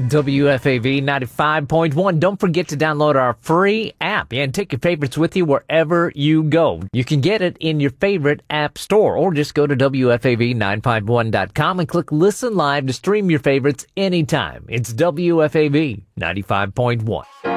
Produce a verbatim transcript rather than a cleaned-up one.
W F A V ninety-five point one. Don't forget to download our free app and take your favorites with you wherever you go. You can get it in your favorite app store, or just go to W F A V nine five one dot com and click Listen Live to stream your favorites anytime. It's W F A V ninety-five point one.